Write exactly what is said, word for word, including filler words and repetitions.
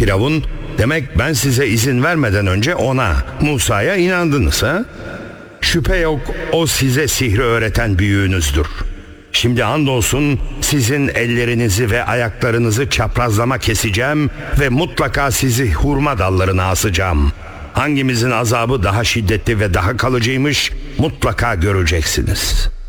Firavun, demek ben size izin vermeden önce ona, Musa'ya inandınız ha? Şüphe yok o size sihri öğreten büyüğünüzdür. Şimdi andolsun sizin ellerinizi ve ayaklarınızı çaprazlama keseceğim ve mutlaka sizi hurma dallarına asacağım. Hangimizin azabı daha şiddetli ve daha kalıcıymış mutlaka göreceksiniz.''